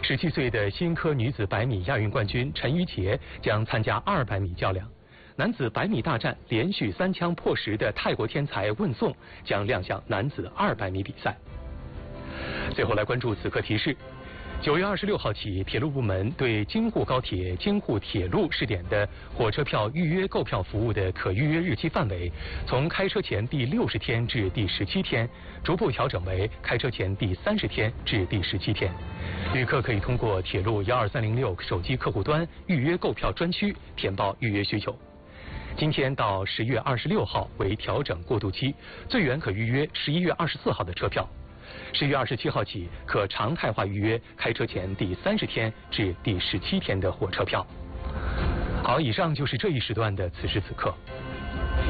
17岁的新科女子100米亚运冠军陈芋洁将参加200米较量。男子100米大战连续3枪破10的泰国天才问颂将亮相男子200米比赛。最后来关注此刻提示：9月26号起，铁路部门对京沪高铁、京沪铁路试点的火车票预约购票服务的可预约日期范围，从开车前第60天至第17天，逐步调整为开车前第30天至第17天。旅客可以通过铁路12306手机客户端预约购票专区填报预约需求。今天到10月26号为调整过渡期，最远可预约11月24号的车票。10月27号起，可常态化预约开车前第30天至第17天的火车票。好，以上就是这一时段的此时此刻。